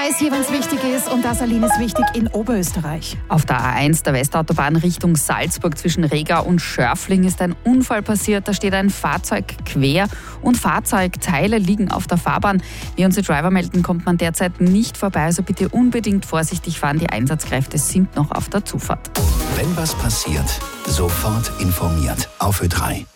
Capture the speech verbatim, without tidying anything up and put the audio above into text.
ist hier, wenn es wichtig ist, und das, Aline, ist wichtig in Oberösterreich. Auf der A eins der Westautobahn Richtung Salzburg zwischen Rega und Schörfling ist ein Unfall passiert. Da steht ein Fahrzeug quer und Fahrzeugteile liegen auf der Fahrbahn. Wie unsere Driver melden, kommt man derzeit nicht vorbei, also bitte unbedingt vorsichtig fahren. Die Einsatzkräfte sind noch auf der Zufahrt. Wenn was passiert, sofort informiert. Auf Ö drei.